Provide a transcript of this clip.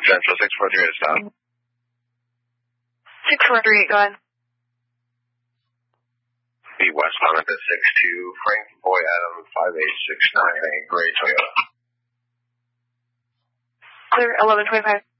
Central 643 to stop. 643, go ahead. The westbound at 62, Frank Boy Adam 5869, gray Toyota. Clear 1125.